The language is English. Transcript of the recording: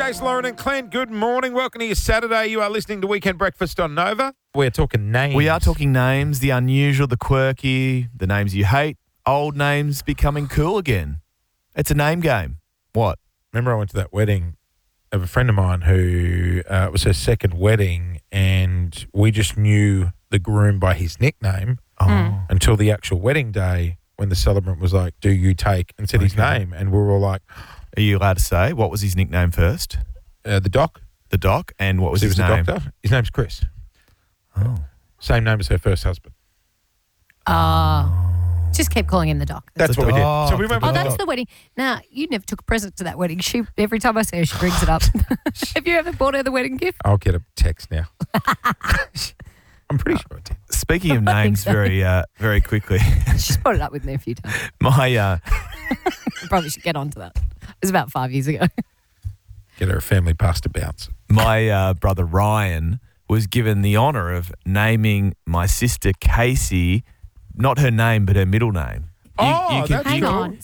Jace, Lauren and Clint, good morning. Welcome to your Saturday. You are listening to Weekend Breakfast on Nova. We're talking names. We are talking names, the unusual, the quirky, the names you hate, old names becoming cool again. It's a name game. What? Remember I went to that wedding of a friend of mine who it was her second wedding, and we just knew the groom by his nickname until the actual wedding day when the celebrant was like, do you take, and said his name. And we were all like... Are you allowed to say? What was his nickname first? The Doc. The Doc? And what was his name? He was a doctor. His name's Chris. Oh. Same name as her first husband. Just keep calling him the Doc. That's what we did. So we went with that's the the wedding. Now, you never took a present to that wedding. Every time I see her, she brings it up. Have you ever bought her the wedding gift? I'll get a text now. I'm pretty sure I did. Speaking of names, so. very quickly. She's brought it up with me a few times. My Probably should get onto that. It was about 5 years ago. Get her a family pasta bounce. my brother Ryan was given the honour of naming my sister Casey, not her name, but her middle name. That's Hang cool. on.